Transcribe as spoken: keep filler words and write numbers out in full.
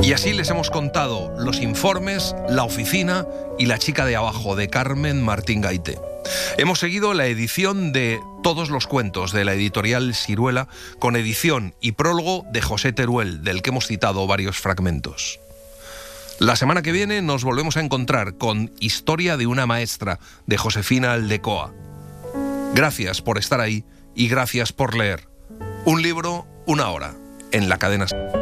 Y así les hemos contado los informes, La oficina y La chica de abajo, de Carmen Martín Gaite. Hemos seguido la edición de Todos los cuentos, de la editorial Siruela, con edición y prólogo de José Teruel, del que hemos citado varios fragmentos. La semana que viene nos volvemos a encontrar con Historia de una maestra, de Josefina Aldecoa. Gracias por estar ahí y gracias por leer. Un libro, una hora, en La Cadena.